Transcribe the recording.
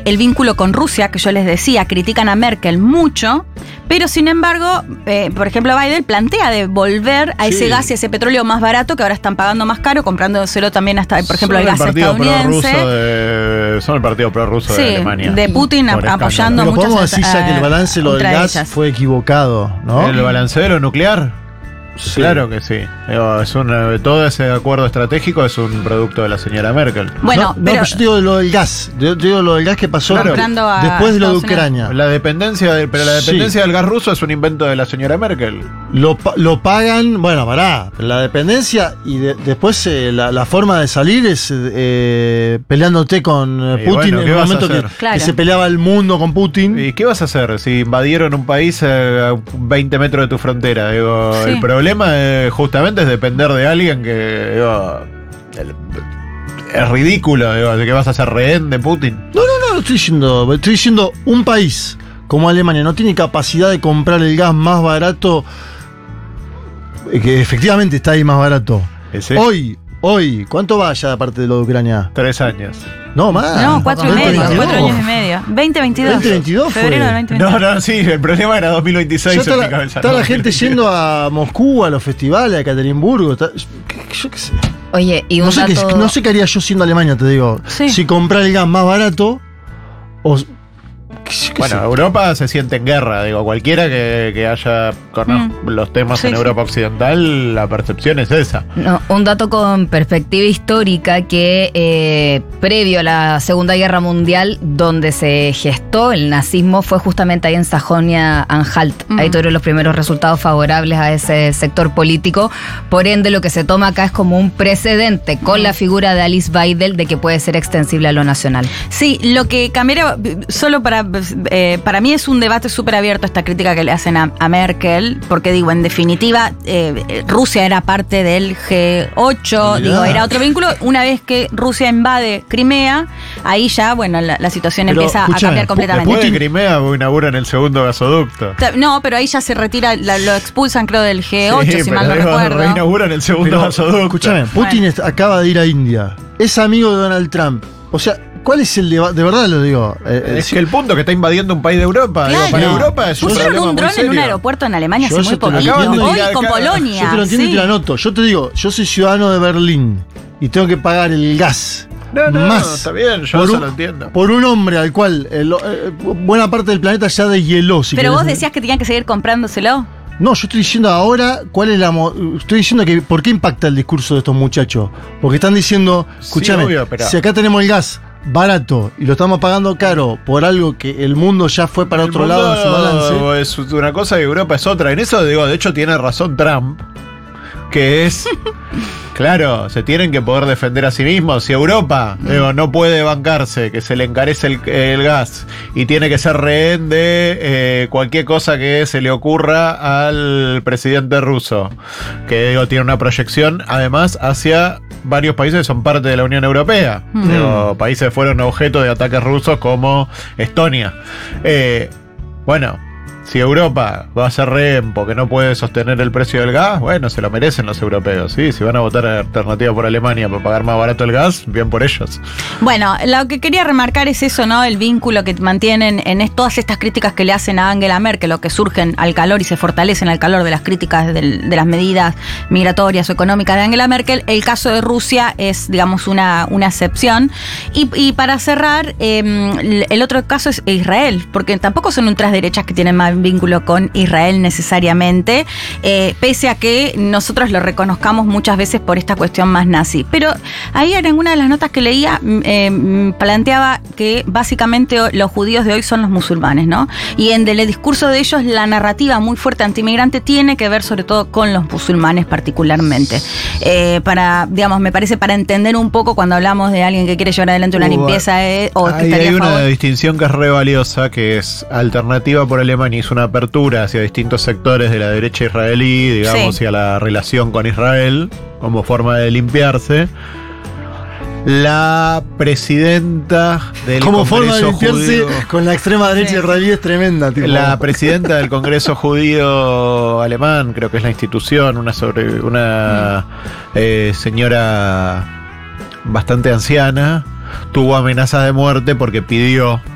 el vínculo con Rusia, que yo les decía, critican a Merkel mucho, pero sin embargo, por ejemplo, Biden plantea de volver a ese gas y ese petróleo más barato que ahora están pagando más caro, comprándoselo también hasta, por ejemplo, el gas estadounidense. Son el partido prorruso de Alemania. De Putin apoyando pero muchas podemos decir ya que el balance lo del gas ellas. fue equivocado, ¿no? ¿El balance de lo nuclear? Sí. Claro que sí. Todo ese acuerdo estratégico es un producto de la señora Merkel. Bueno, pero yo te digo lo del gas. Yo te digo lo del gas que pasó después de lo de Ucrania. La dependencia del gas ruso es un invento de la señora Merkel. Lo pagan, bueno, la dependencia y después la forma de salir es peleándote con Putin, en un momento que se peleaba el mundo con Putin. ¿Y qué vas a hacer si invadieron un país a 20 metros de tu frontera? El problema justamente es depender de alguien que es ridículo, de que vas a ser rehén de Putin. No estoy diciendo un país como Alemania no tiene capacidad de comprar el gas más barato, que efectivamente está ahí más barato. Hoy, ¿cuánto va ya aparte de lo de Ucrania? 3 años. No, más. No, 4 años y medio. 2022. 2022 fue. Febrero del 2022. No, sí, el problema era 2026. Está la gente yendo a Moscú, a los festivales, a Ekaterimburgo. Yo qué sé. Oye, y un dato... No sé qué haría yo siendo Alemania, te digo. Sí. Si comprar el gas más barato o... Bueno, Europa se siente en guerra, cualquiera que haya los temas en Europa Occidental, la percepción es esa. No, un dato con perspectiva histórica que previo a la Segunda Guerra Mundial, donde se gestó el nazismo, fue justamente ahí en Sajonia-Anhalt. Ahí tuvieron los primeros resultados favorables a ese sector político. Por ende, lo que se toma acá es como un precedente con la figura de Alice Weidel de que puede ser extensible a lo nacional. Sí, lo que cambiaría, solo para mí es un debate súper abierto esta crítica que le hacen a Merkel, porque en definitiva, Rusia era parte del G8, era otro vínculo. Una vez que Rusia invade Crimea, ahí ya, la situación empieza a cambiar completamente. Después de Crimea inauguran el segundo gasoducto. No, pero ahí ya se retira, lo expulsan creo del G8, si mal no recuerdo. Reinauguran el segundo gasoducto. Escúchame, Putin acaba de ir a India, es amigo de Donald Trump, o sea... ¿Cuál es el debate? De verdad lo digo. Es que el punto que está invadiendo un país de Europa. Claro. Para Europa es un problema pusieron un dron en un aeropuerto en Alemania hace muy poquito. Hoy con Polonia. Yo te lo entiendo y te lo anoto. Yo te digo, yo soy ciudadano de Berlín y tengo que pagar el gas. No, está bien, yo eso lo entiendo. Por un hombre al cual buena parte del planeta ya deshieló. Pero vos decías que tenían que seguir comprándoselo. No, yo estoy diciendo ahora cuál es estoy diciendo que por qué impacta el discurso de estos muchachos. Porque están diciendo, escúchame, si acá tenemos el gas barato y lo estamos pagando caro por algo que el mundo ya fue para otro lado en su balance. Es una cosa y Europa es otra. En eso de hecho tiene razón Trump, que es claro, se tienen que poder defender a sí mismos. Si Europa no puede bancarse, que se le encarece el gas y tiene que ser rehén de cualquier cosa que se le ocurra al presidente ruso, que tiene una proyección además hacia varios países que son parte de la Unión Europea. Países fueron objeto de ataques rusos como Estonia. Si Europa va a ser rehén porque no puede sostener el precio del gas, se lo merecen los europeos, ¿sí? Si van a votar alternativa por Alemania para pagar más barato el gas, bien por ellos. Bueno, lo que quería remarcar es eso, ¿no? El vínculo que mantienen en todas estas críticas que le hacen a Angela Merkel, lo que surgen al calor y se fortalecen al calor de las críticas de las medidas migratorias o económicas de Angela Merkel. El caso de Rusia es, digamos, una excepción. Y para cerrar, el otro caso es Israel, porque tampoco son ultraderechas que tienen más vínculo con Israel necesariamente, pese a que nosotros lo reconozcamos muchas veces por esta cuestión más nazi. Pero ahí en alguna de las notas que leía planteaba que básicamente los judíos de hoy son los musulmanes, ¿no? Y en el discurso de ellos la narrativa muy fuerte antimigrante tiene que ver sobre todo con los musulmanes particularmente. Me parece para entender un poco cuando hablamos de alguien que quiere llevar adelante una limpieza o que estaría hay a favor. Una distinción que es re valiosa, que es Alternativa por Alemania hizo una apertura hacia distintos sectores de la derecha israelí, digamos, y a la relación con Israel como forma de limpiarse. La presidenta del como Congreso forma de limpiarse judío, con la extrema derecha israelí es tremenda. La presidenta del Congreso Judío Alemán, creo que es la institución, una señora bastante anciana, tuvo amenazas de muerte porque pidió